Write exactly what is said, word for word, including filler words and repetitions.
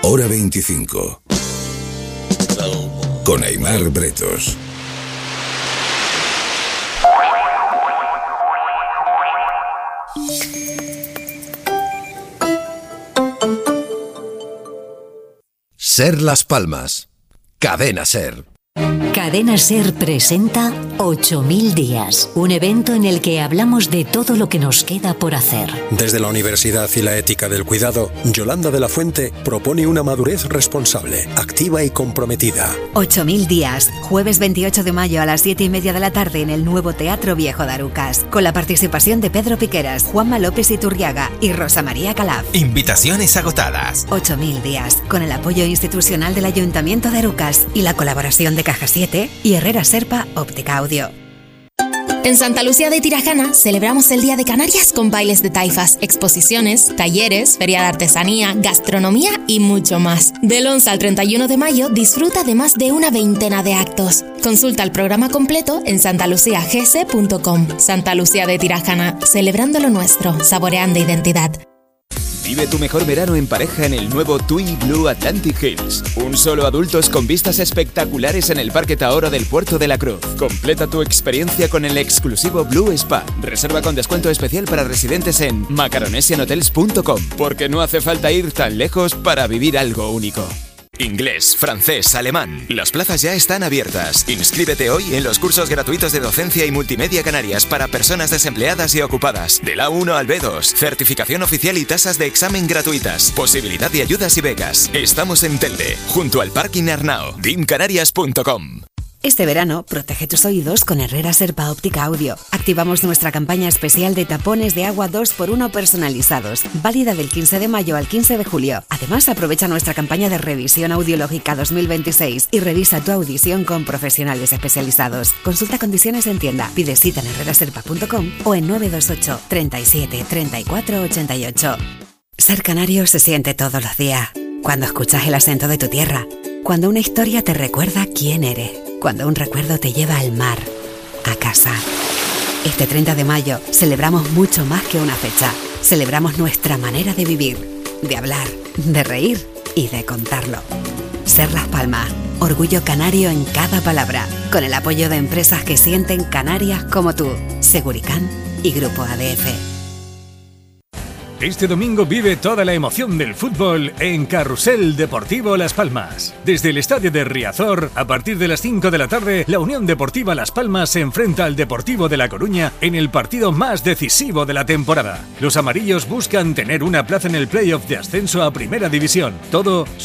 Hora veinticinco. Con Aimar Bretos. Ser Las Palmas. Cadena Ser. Cadena Ser presenta ocho mil días, un evento en el que hablamos de todo lo que nos queda por hacer. Desde la Universidad y la Ética del Cuidado, Yolanda de la Fuente propone una madurez responsable, activa y comprometida. ocho mil días, jueves veintiocho de mayo a las siete y media de la tarde en el nuevo Teatro Viejo de Arucas, con la participación de Pedro Piqueras, Juanma López Iturriaga y Rosa María Calaf. Invitaciones agotadas. ocho mil días, con el apoyo institucional del Ayuntamiento de Arucas y la colaboración de Caja siete y Herrera Serpa Óptica Audio. En Santa Lucía de Tirajana celebramos el Día de Canarias con bailes de taifas, exposiciones, talleres, feria de artesanía, gastronomía y mucho más. Del once al treinta y uno de mayo disfruta de más de una veintena de actos. Consulta el programa completo en santalucia g s punto com. Santa Lucía de Tirajana, celebrando lo nuestro, saboreando identidad. Vive tu mejor verano en pareja en el nuevo TUI Blue Atlantic Hills. Un solo adultos con vistas espectaculares en el Parque Tahora del Puerto de la Cruz. Completa tu experiencia con el exclusivo Blue Spa. Reserva con descuento especial para residentes en macaronesian hotels punto com, porque no hace falta ir tan lejos para vivir algo único. Inglés, francés, alemán. Las plazas ya están abiertas. Inscríbete hoy en los cursos gratuitos de docencia y multimedia Canarias para personas desempleadas y ocupadas. Del A uno al B dos. Certificación oficial y tasas de examen gratuitas. Posibilidad de ayudas y becas. Estamos en Telde, junto al Parking Arnao. dim canarias punto com. Este verano, protege tus oídos con Herrera Serpa Óptica Audio. Activamos nuestra campaña especial de tapones de agua dos por uno personalizados, válida del quince de mayo al quince de julio. Además, aprovecha nuestra campaña de revisión audiológica dos mil veintiséis y revisa tu audición con profesionales especializados. Consulta condiciones en tienda, pide cita en herrera serpa punto com o en nueve dos ocho, treinta y siete, treinta y cuatro, ochenta y ocho. Ser canario se siente todos los días. Cuando escuchas el acento de tu tierra, cuando una historia te recuerda quién eres, cuando un recuerdo te lleva al mar, a casa. Este treinta de mayo celebramos mucho más que una fecha. Celebramos nuestra manera de vivir, de hablar, de reír y de contarlo. Ser Las Palmas, orgullo canario en cada palabra, con el apoyo de empresas que sienten Canarias como tú, Seguricán y Grupo A D F. Este domingo vive toda la emoción del fútbol en Carrusel Deportivo Las Palmas. Desde el estadio de Riazor, a partir de las cinco de la tarde, la Unión Deportiva Las Palmas se enfrenta al Deportivo de La Coruña en el partido más decisivo de la temporada. Los amarillos buscan tener una plaza en el playoff de ascenso a Primera División. Todo